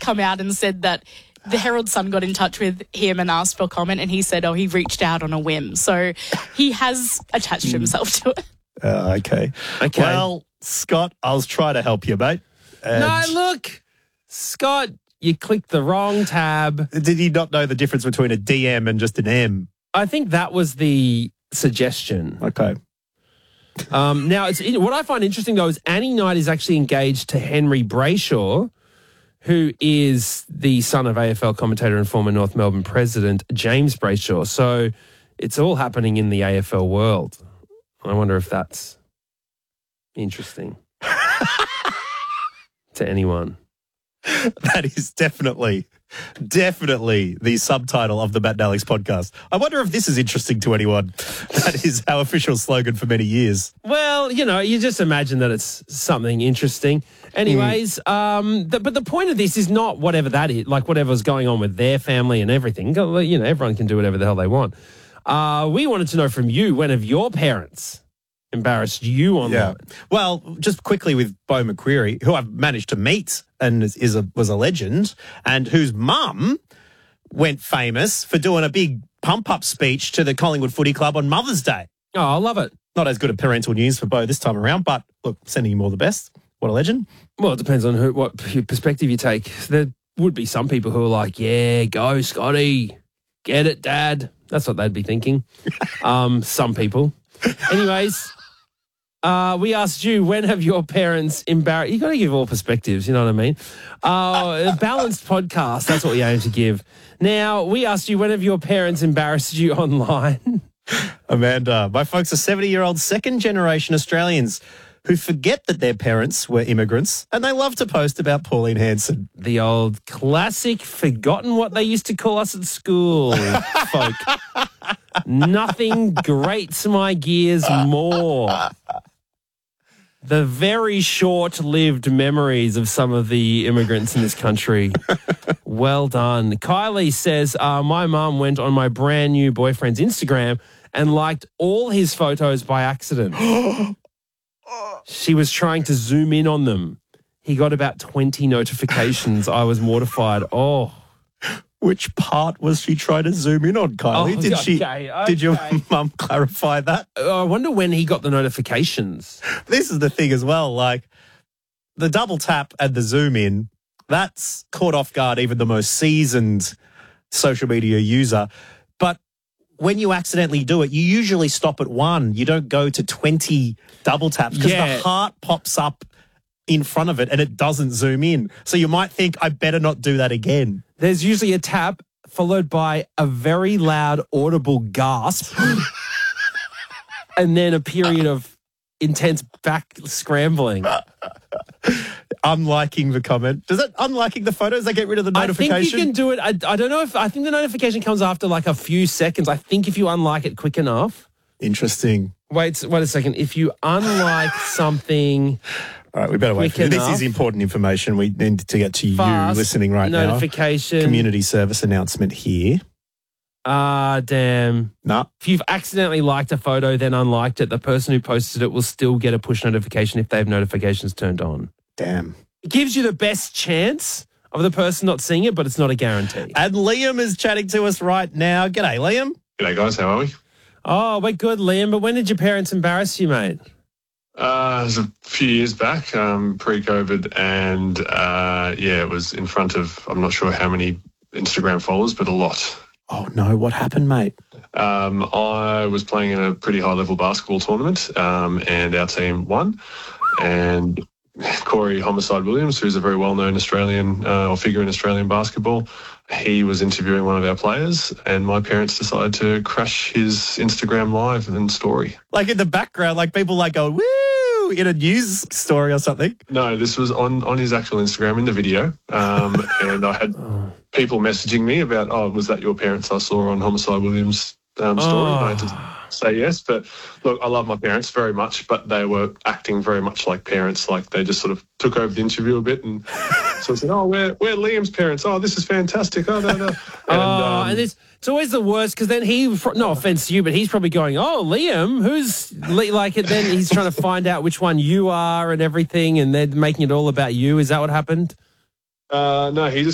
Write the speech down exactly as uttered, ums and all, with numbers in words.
come out and said that the Herald Sun got in touch with him and asked for comment, and he said, oh, he reached out on a whim. So he has attached himself to it. Uh, okay. Okay. Well, Scott, I was trying to help you, mate. And No, look, Scott, you clicked the wrong tab. did he not know the difference between a D M and just an M? I think that was the suggestion. Okay. Um, now, it's what I find interesting, though, is Annie Knight is actually engaged to Henry Brayshaw, who is the son of A F L commentator and former North Melbourne president, James Brayshaw. So it's all happening in the A F L world. I wonder if that's interesting to anyone. That is definitely, definitely the subtitle of the Matt and Alex podcast. I wonder if this is interesting to anyone. That is our official slogan for many years. Well, you know, you just imagine that it's something interesting. Anyways, mm. um, the, but the point of this is not whatever that is, like whatever's going on with their family and everything. You know, everyone can do whatever the hell they want. Uh, we wanted to know from you, when have your parents embarrassed you online? Yeah. Well, just quickly with Beau McCreary, who I've managed to meet and is, is a, was a legend, and whose mum went famous for doing a big pump-up speech to the Collingwood Footy Club on Mother's Day. Oh, I love it. Not as good at parental news for Beau this time around, but look, sending him all the best. What a legend. Well, it depends on who, what perspective you take. There would be some people who are like, yeah, go, Scotty. Get it, Dad. That's what they'd be thinking. um, some people. Anyways, uh, we asked you, when have your parents embarrassed... You've got to give all perspectives, you know what I mean? Uh, a balanced podcast, that's what we aim to give. Now, we asked you, when have your parents embarrassed you online? Amanda, my folks are seventy-year-old second-generation Australians who forget that their parents were immigrants, and they love to post about Pauline Hanson. The old classic, forgotten what they used to call us at school, folk. Nothing grates my gears more. The very short-lived memories of some of the immigrants in this country. Well done. Kylie says, uh, my mum went on my brand new boyfriend's Instagram and liked all his photos by accident. She was trying to zoom in on them. He got about twenty notifications. I was mortified. Oh. Which part was she trying to zoom in on, Kylie? Oh, did she? okay, okay. Did your mum clarify that? I wonder when he got the notifications. This is the thing as well, like the double tap and the zoom in, that's caught off guard even the most seasoned social media user. But when you accidentally do it, you usually stop at one. You don't go to twenty double taps because Yeah. the heart pops up in front of it and it doesn't zoom in. So you might think, I better not do that again. There's usually a tap followed by a very loud audible gasp and then a period of intense back scrambling. Unliking the comment. Does that unliking the photos, they get rid of the notification? I think you can do it. I, I don't know if, I think the notification comes after like a few seconds. I think if you unlike it quick enough. Interesting. Wait, wait a second. If you unlike something... All right, we better wait. Quick For this enough. is important information. We need to get to Fast you listening right notification. now. Community service announcement here. Ah, damn. No. If you've accidentally liked a photo, then unliked it, the person who posted it will still get a push notification if they have notifications turned on. Damn. It gives you the best chance of the person not seeing it, but it's not a guarantee. And Liam is chatting to us right now. G'day, Liam. G'day, guys. How are we? Oh, we're good, Liam. But when did your parents embarrass you, mate? Uh, it was a few years back, um, pre-COVID, and uh, yeah, it was in front of, I'm not sure how many Instagram followers, but a lot. Oh, no. What happened, mate? Um, I was playing in a pretty high-level basketball tournament, um, and our team won. And Corey Homicide Williams, who's a very well-known Australian uh, or figure in Australian basketball, he was interviewing one of our players, and my parents decided to crash his Instagram live and story. Like in the background, like people like going, woo, in a news story or something. No, this was on, on his actual Instagram in the video. Um, and I had people messaging me about, oh, was that your parents I saw on Homicide Williams' um, story? Oh. And I had to say yes. But look, I love my parents very much, but they were acting very much like parents. Like they just sort of took over the interview a bit and so I said, oh, we're, we're Liam's parents. Oh, this is fantastic. Oh, no, no. And, oh, um, and it's, it's always the worst because then he, no offense to you, but he's probably going, oh, Liam, who's Li-? like it? Then he's trying to find out which one you are and everything, and they're making it all about you. Is that what happened? uh, no, he just